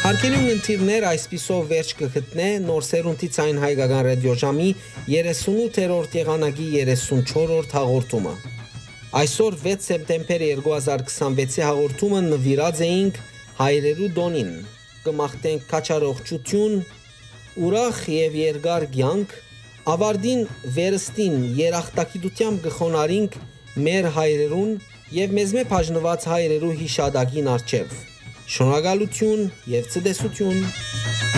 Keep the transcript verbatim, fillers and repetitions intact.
Հարկելուն ընթիրներ այսպիսով վերջ կգտնե նոր սերունդից այն հայկական ռադիոժամի երեսունութերորդ եղանակի երեսունչորրորդ հաղորդումը։ Այսօր վեց սեպտեմբեր երկու հազար քսանվեցի հաղորդումը նվիրած էինք հայրերու դոնին։ Կմաղթենք քաջառողջություն, ուրախ եւ երկար կյանք, ավարտին վերստին երախտագիտությամբ կխոնարհենք մեր հայրերուն եւ մեզ մե բաժնված հայրերու հիշադակին առջև։ Շնորհակալություն եւ ցտեսություն։